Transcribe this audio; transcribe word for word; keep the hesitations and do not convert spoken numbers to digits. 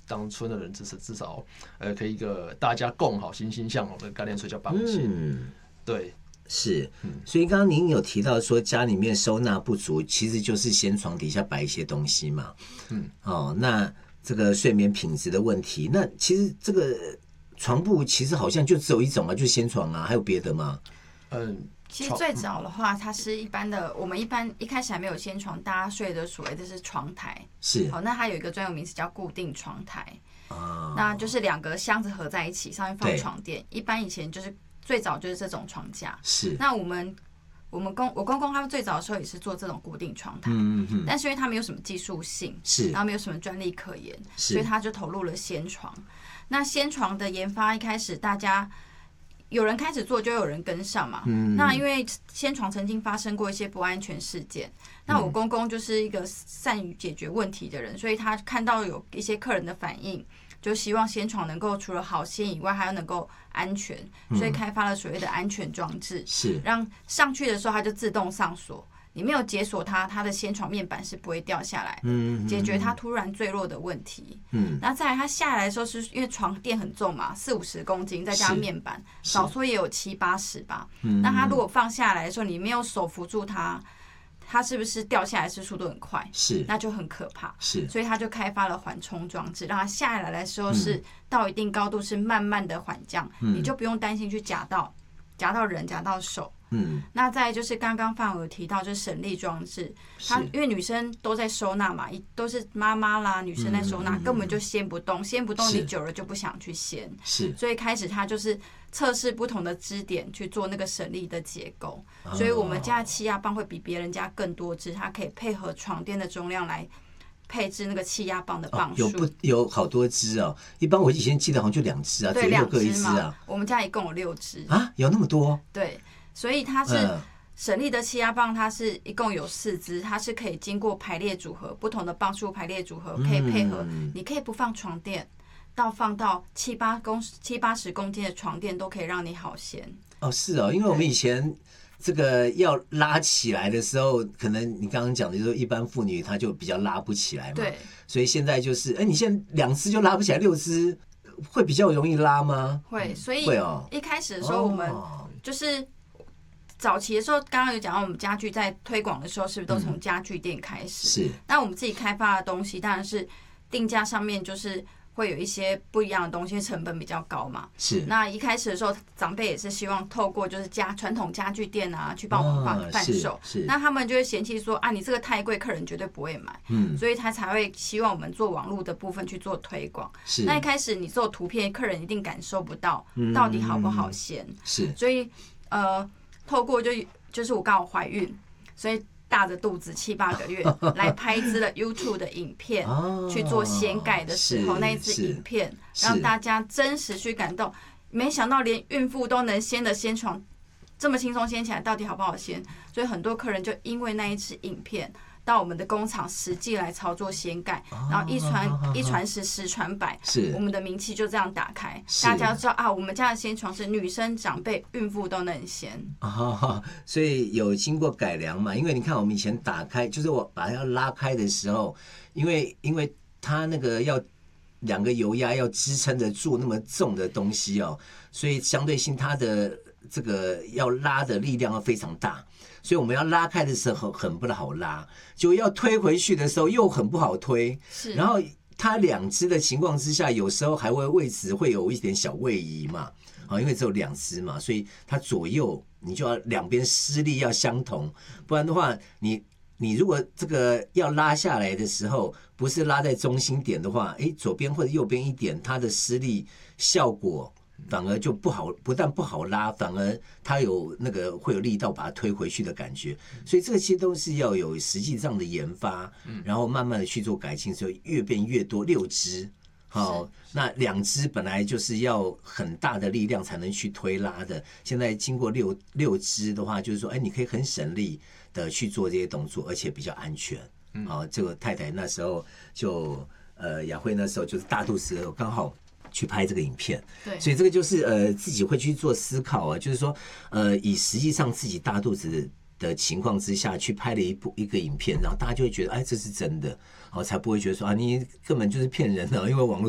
当村的人至少至少呃可以一个大家共好、欣欣向荣的概念，所以叫帮亲。嗯，对。 是，所以刚刚您有提到说家里面收纳不足，其实就是先床底下摆一些东西嘛。嗯，哦，那这个睡眠品质的问题，那其实这个床铺其实好像就只有一种嘛，就是先床啊，还有别的吗？ 嗯， 其实最早的话，它是一般的，我们一般一开始还没有先床，大家睡的所谓的是床台。 是， 好，那它有一个专有名词叫固定床台。哦，那就是两个箱子合在一起，上面放床垫。一般以前就是最早就是这种床架。 是， 那我们我们公我公公他们最早的时候也是做这种固定床台，嗯嗯，但是因为他没有什么技术性， 是， 然后没有什么专利可言，所以他就投入了先床。那先床的研发一开始大家有人开始做，就有人跟上嘛。嗯，那因为先床曾经发生过一些不安全事件，那我公公就是一个善于解决问题的人，所以他看到有一些客人的反应，就希望先床能够除了好掀以外，还要能够安全，所以开发了所谓的安全装置， 是让上去的时候它就自动上锁。你没有解锁它，它的先床面板是不会掉下来的，嗯，解决它突然坠落的问题。嗯，那再来它下来的时候，是因为床垫很重嘛，四五十公斤，再加上面板，少说也有七八十吧。嗯，那它如果放下来的时候，你没有手扶住它，它是不是掉下来是速度很快？ 是， 那就很可怕。 是， 所以他就开发了缓冲装置，让它下来的时候是到一定高度是慢慢的缓降，嗯，你就不用担心去夹到夹到人、夹到手。嗯，那再来就是刚刚范有提到，就是省力装置，它因为女生都在收纳嘛，都是妈妈啦，女生在收纳，嗯，根本就掀不动，掀不动，你久了就不想去掀， 是， 所以开始它就是测试不同的支点去做那个省力的结构，哦，所以我们家的气压棒会比别人家更多支，它可以配合床垫的重量来配置那个气压棒的磅数， 哦，有不有好多支哦？一般我以前记得好像就两支啊， 对， 左右各一支啊。 我们家一共有六支啊，有那么多？ 对。所以它是省力的气压棒，它是一共有四支，它是可以经过排列组合，不同的磅数排列组合可以配合，嗯，你可以不放床垫，到放到七八公七八十公斤的床垫都可以让你好掀。 哦，是哦，因为我们以前这个要拉起来的时候，可能你刚刚讲的就是一般妇女她就比较拉不起来嘛， 对， 所以现在就是，哎，你现在两支就拉不起来，六支会比较容易拉吗？ 会，所以会哦。 一开始的时候我们就是。早期的时候，刚刚有讲到我们家具在推广的时候，是不是都从家具店开始？ 是。 那我们自己开发的东西，当然是定价上面就是会有一些不一样的东西，成本比较高嘛。 是。 那一开始的时候，长辈也是希望透过就是家传统家具店啊，去帮我们贩售。 是。 那他们就会嫌弃说啊，你这个太贵，客人绝对不会买。嗯。所以他才会希望我们做网络的部分去做推广。 是。 那一开始你做图片，客人一定感受不到到底好不好掀。 是。 所以呃。透过就就是我刚好怀孕，所以大着肚子七八个月来拍一支了 YouTube 的影片，哦，去做掀盖的时候，那一支影片让大家真实去感动。没想到连孕妇都能掀的掀床这么轻松掀起来，到底好不好掀？所以很多客人就因为那一支影片到我们的工厂实际来操作掀盖，然后一传、哦、一传十，十传百， 是我们的名气就这样打开，大家知道啊，我们家的掀床是女生、长辈、孕妇都能掀、 哦、所以有经过改良嘛？因为你看我们以前打开，就是我把它要拉开的时候，因为因为它那个要两个油压要支撑得住那么重的东西哦，所以相对性它的这个要拉的力量要非常大。所以我们要拉开的时候很不好拉，就要推回去的时候又很不好推。 是， 然后它两只的情况之下，有时候还会位置会有一点小位移嘛，因为只有两只嘛，所以它左右你就要两边施力要相同，不然的话，你你如果这个要拉下来的时候，不是拉在中心点的话，哎，左边或者右边一点，它的施力效果反而就不好，不但不好拉，反而它有那个会有力道把它推回去的感觉。所以这些都是要有实际上的研发，然后慢慢的去做改进，所以越变越多。六支，好，那两支本来就是要很大的力量才能去推拉的，现在经过六六支的话，就是说，哎，你可以很省力的去做这些动作，而且比较安全。好，这个太太那时候就呃雅慧那时候就是大肚子的时候刚好去拍这个影片， 对， 所以这个就是呃自己会去做思考啊，就是说呃以实际上自己大肚子的情况之下去拍了一部一个影片，然后大家就会觉得哎这是真的，好才不会觉得说啊你根本就是骗人的，因为网络